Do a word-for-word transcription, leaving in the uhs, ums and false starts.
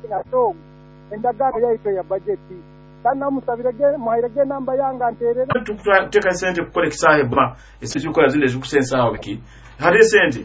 ato endagaano yaito ya budgeti kana musabirege muhairege namba yanga nterere tukuteka sente kukola kisaahe bwa esikukola zile zikusensa wiki hari sente